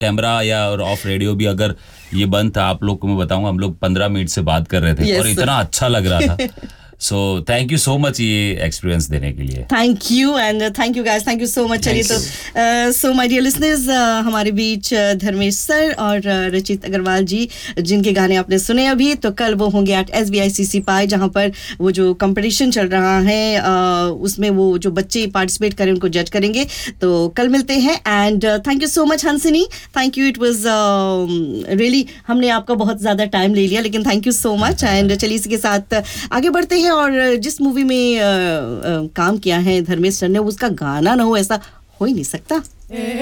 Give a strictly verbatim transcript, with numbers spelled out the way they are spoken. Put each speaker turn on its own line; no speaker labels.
Camera या और of radio भी अगर ये बंद था, आप लोग को मैं बताऊंगा, हम लोग पंद्रह मिनट से बात कर रहे थे
Yes,
और इतना अच्छा लग रहा था. So thank you so much ये एक्सपीरियंस देने के लिए.
Thank you and thank you guys, thank you so much. चलिए तो सो माय डियर लिसनर्स, हमारे बीच uh, धर्मेश सर और uh, रचित अग्रवाल जी, जिनके गाने आपने सुने अभी, तो कल वो होंगे एट एस बी आई सी सी पाई, जहाँ पर वो जो कंपटीशन चल रहा है uh, उसमें वो जो बच्चे पार्टिसिपेट करें उनको जज करेंगे. तो कल मिलते हैं and thank you so much Hansini, thank you. It was really, हमने आपका बहुत ज़्यादा टाइम ले लिया, लेकिन thank you so much. And चलिए इसके साथ आगे बढ़ते हैं. और जिस मूवी में आ, आ, काम किया है धर्मेश सर ने, उसका गाना ना हो ऐसा हो ही नहीं सकता.